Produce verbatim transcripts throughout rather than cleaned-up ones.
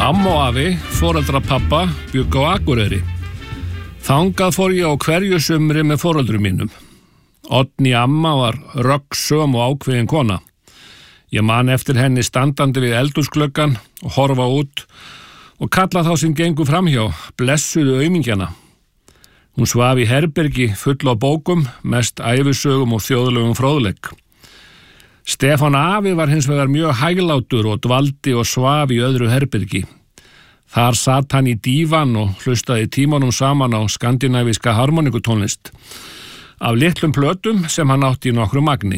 Amma og afi, foreldra pabba, bjuggu á Akureyri. Þangað fór ég á hverju sumri með foreldrum mínum. Oddný amma var röggsöm og ákveðin kona. Ég man eftir henni standandi við eldhúsgluggann og horfa út og kalla þá sem gengu framhjá, blessuðu aumingjana. Hún svaf í herbergi full á bókum, mest ævisögum og þjóðlegum fróðleik. Stefán afi var hins vegar mjög hæglátur og dvaldi og svaf í öðru herbergi. Þar satt hann í dívan og hlustaði tímanum saman á skandinavíska harmonikutónlist af litlum plötum sem hann átti í nokkru magni.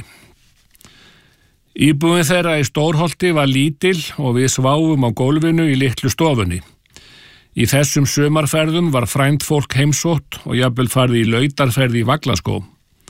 Íbúðin þeirra í Stórholti var lítil og við sváfum á gólfinu í litlu stofunni. Í þessum sumarferðum var frændfólk heimsótt og jafnvel farið í lautarferð í Vaglaskó.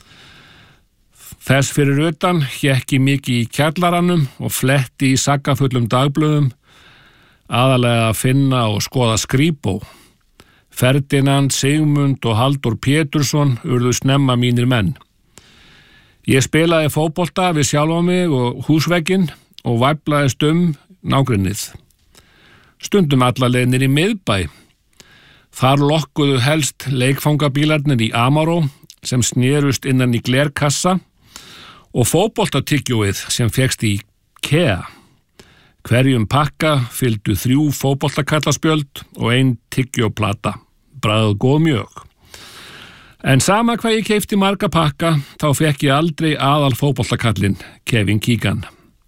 Þess fyrir utan hékk ég mikið í kjallaranum og fletti í saggafullum dagblöðum, aðalega að finna og skoða skrípó. Ferdinand, Sigmund og Halldór Pétursson urðu snemma mínir menn. Ég spilaði fótbolta við sjálfa mig og húsvegginn og væflaðist um nágrinnið. Stundum alla leiðnir í miðbæ. Þar lokkuðu helst leikfangabílarnir í Amaró sem snerust innan í glerkassa og fótboltatyggjóið sem fékkst í Kea. Hverjum pakka fylgdu þrjú fótboltakallaspjöld og ein tyggjóplata. Bragð góð mjög. En sama hvað ég keypti marga pakka, þá fekk ég aldrei aðal fótboltakallinn, Kevin Keegan.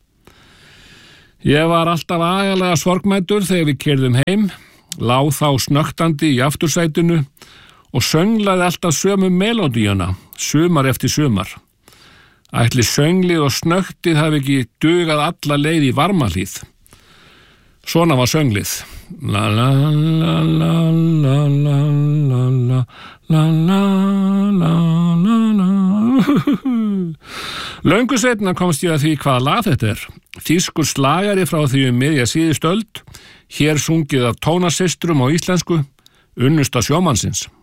Ég var alltaf agalega sorgmæddur þegar við keyrðum heim, lá þá snöktandi í aftursætinu og sönglaði alltaf sömu melódíuna, sumar eftir sumar. Ætli sönglið og snöktið hafi ekki dugað alla leið í Varmahlíð. Svona var sönglið. La la la la la la la la la la la la. Löngu seinna komst ég að því hvaða lag þetta er. Þýskur slagari frá því um miðja síðustu öld, hér sungið af tónasystrum á íslensku, unnusta sjómannsins.